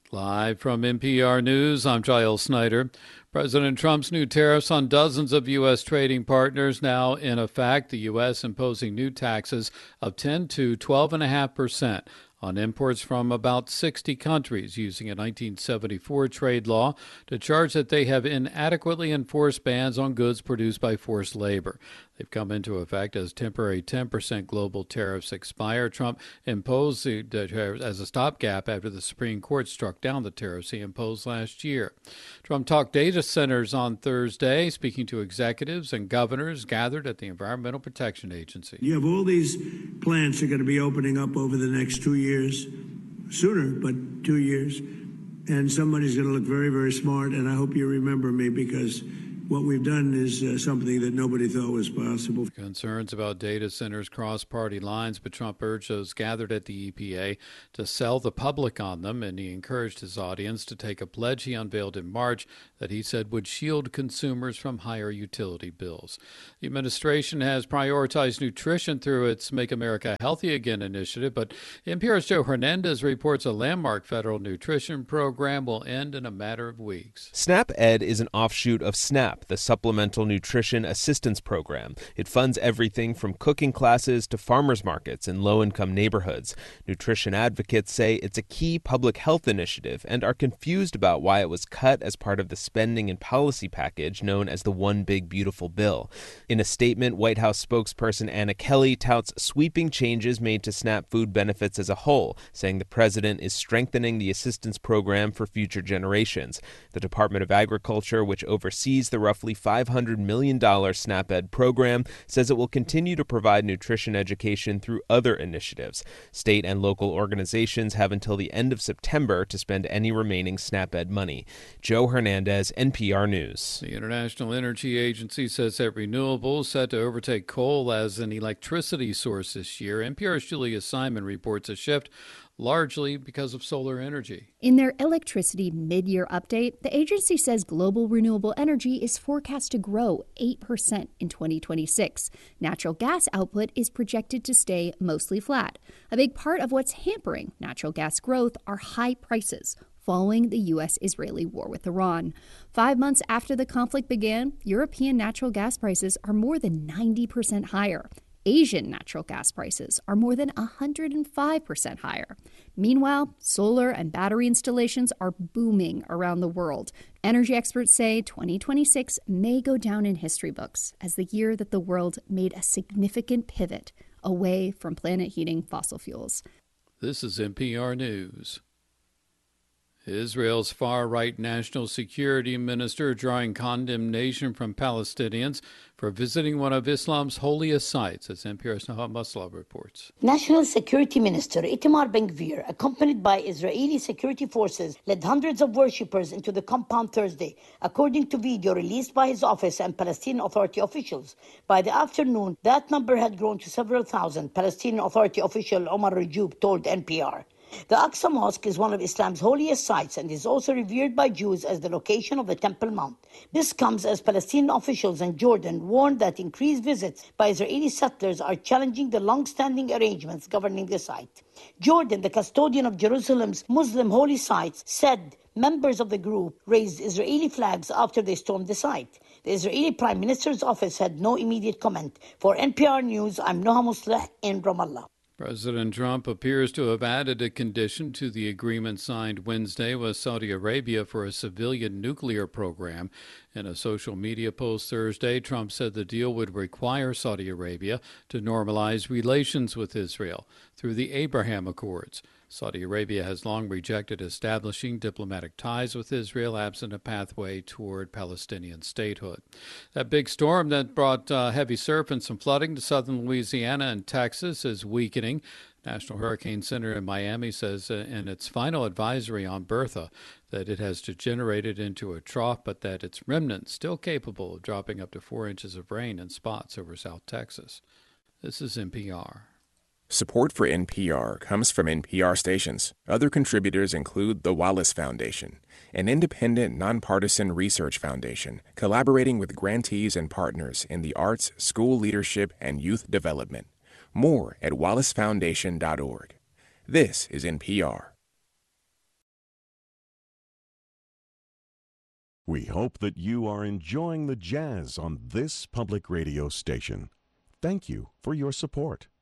Live from NPR News, I'm Giles Snyder. President Trump's new tariffs on dozens of U.S. trading partners now in effect, the U.S. imposing new taxes of 10 to 12.5% on imports from about 60 countries using a 1974 trade law to charge that they have inadequately enforced bans on goods produced by forced labor. They've come into effect as temporary 10% global tariffs expire. Trump imposed the tariffs as a stopgap after the Supreme Court struck down the tariffs he imposed last year. Trump talked data centers on Thursday, speaking to executives and governors gathered at the Environmental Protection Agency. You have all these plants that are going to be opening up over the next 2 years, sooner, but 2 years. And somebody's going to look very, very smart, and I hope you remember me because what we've done is something that nobody thought was possible. Concerns about data centers cross party lines, but Trump urged those gathered at the EPA to sell the public on them, and he encouraged his audience to take a pledge he unveiled in March that he said would shield consumers from higher utility bills. The administration has prioritized nutrition through its Make America Healthy Again initiative, but NPR's Joe Hernandez reports a landmark federal nutrition program will end in a matter of weeks. SNAP-Ed is an offshoot of SNAP, the Supplemental Nutrition Assistance Program. It funds everything from cooking classes to farmers markets in low-income neighborhoods. Nutrition advocates say it's a key public health initiative and are confused about why it was cut as part of the spending and policy package known as the One Big Beautiful Bill. In a statement, White House spokesperson Anna Kelly touts sweeping changes made to SNAP food benefits as a whole, saying the president is strengthening the assistance program for future generations. The Department of Agriculture, which oversees the roughly $500 million SNAP-Ed program, says it will continue to provide nutrition education through other initiatives. State and local organizations have until the end of September to spend any remaining SNAP-Ed money. Joe Hernandez, NPR News. The International Energy Agency says that renewables set to overtake coal as an electricity source this year. NPR's Julia Simon reports a shift largely because of solar energy. In their electricity mid-year update, the agency says global renewable energy is forecast to grow 8% in 2026. Natural gas output is projected to stay mostly flat. A big part of what's hampering natural gas growth are high prices following the U.S.-Israeli war with Iran. 5 months after the conflict began, European natural gas prices are more than 90% higher. Asian natural gas prices are more than 105% higher. Meanwhile, solar and battery installations are booming around the world. Energy experts say 2026 may go down in history books as the year that the world made a significant pivot away from planet-heating fossil fuels. This is NPR News. Israel's far-right national security minister drawing condemnation from Palestinians for visiting one of Islam's holiest sites, as NPR's Nahal Maslov reports. National Security Minister Itamar Ben-Gvir, accompanied by Israeli security forces, led hundreds of worshippers into the compound Thursday, according to video released by his office and Palestinian Authority officials. By the afternoon, that number had grown to several thousand, Palestinian Authority official Omar Rajoub told NPR. The Aqsa Mosque is one of Islam's holiest sites and is also revered by Jews as the location of the Temple Mount. This comes as Palestinian officials in Jordan warned that increased visits by Israeli settlers are challenging the long-standing arrangements governing the site. Jordan, the custodian of Jerusalem's Muslim holy sites, said members of the group raised Israeli flags after they stormed the site. The Israeli Prime Minister's office had no immediate comment. For NPR News, I'm Noha Musleh in Ramallah. President Trump appears to have added a condition to the agreement signed Wednesday with Saudi Arabia for a civilian nuclear program. In a social media post Thursday, Trump said the deal would require Saudi Arabia to normalize relations with Israel through the Abraham Accords. Saudi Arabia has long rejected establishing diplomatic ties with Israel absent a pathway toward Palestinian statehood. That big storm that brought heavy surf and some flooding to southern Louisiana and Texas is weakening. National Hurricane Center in Miami says in its final advisory on Bertha that it has degenerated into a trough, but that its remnants still capable of dropping up to 4 inches of rain in spots over South Texas. This is NPR. Support for NPR comes from NPR stations. Other contributors include the Wallace Foundation, an independent, nonpartisan research foundation collaborating with grantees and partners in the arts, school leadership, and youth development. More at wallacefoundation.org. This is NPR. We hope that you are enjoying the jazz on this public radio station. Thank you for your support.